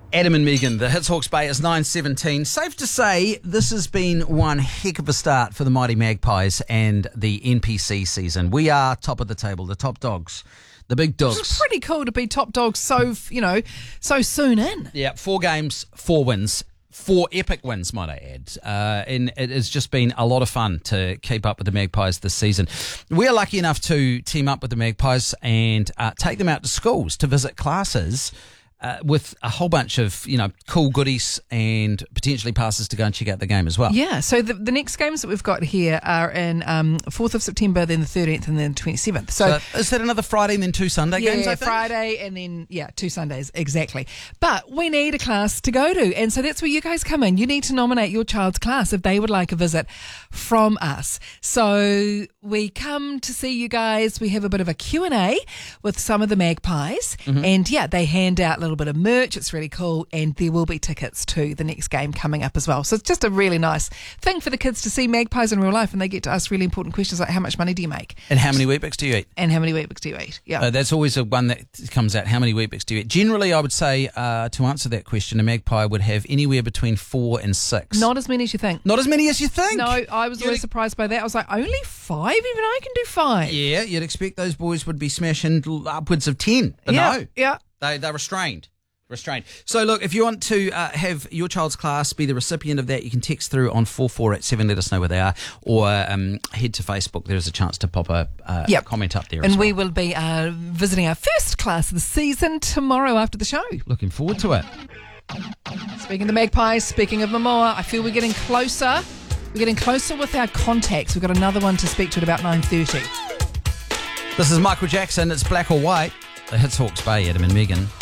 Adam and Megan, the Hits Hawke's Bay is 9:17. Safe to say this has been one heck of a start for the Mighty Magpies and the NPC season. We are top of the table, the top dogs, the big dogs. It's pretty cool to be top dogs so soon in. Yeah, 4 games, 4 wins. 4 epic wins, might I add. And it has just been a lot of fun to keep up with the Magpies this season. We are lucky enough to team up with the Magpies and take them out to schools to visit classes with a whole bunch of, cool goodies and potentially passes to go and check out the game as well. Yeah, so the next games that we've got here are in 4th of September, then the 13th and then 27th. So is that another Friday and then 2 Sunday games, I think? Friday and then, 2 Sundays, exactly. But we need a class to go to, and so that's where you guys come in. You need to nominate your child's class if they would like a visit from us. So we come to see you guys. We have a bit of a Q&A with some of the Magpies, and they hand out a little bit of merch. It's really cool, and there will be tickets to the next game coming up as well. So it's just a really nice thing for the kids to see Magpies in real life, and they get to ask really important questions like how much money do you make? And how many Weet-Bix do you eat? And how many Weet-Bix do you eat? Yeah. That's always a one that comes out. How many Weet-Bix do you eat? Generally, I would say to answer that question, a magpie would have anywhere between 4 and 6. Not as many as you think. Not as many as you think? No, I was always surprised by that. I was like, only 5? Even I can do 5. Yeah, you'd expect those boys would be smashing upwards of 10. But no. Yeah. They're restrained. So look, if you want to have your child's class be the recipient of that, you can text through on 4487, let us know where they are, or head to Facebook. There's a chance to pop a comment up there. And we will be visiting our first class of the season tomorrow after the show. Looking forward to it. Speaking of the Magpies, speaking of Momoa, I feel we're getting closer. We're getting closer with our contacts. We've got another one to speak to at about 9:30. This is Michael Jackson. It's Black or White. The Hits Hawke's Bay, Adam and Megan.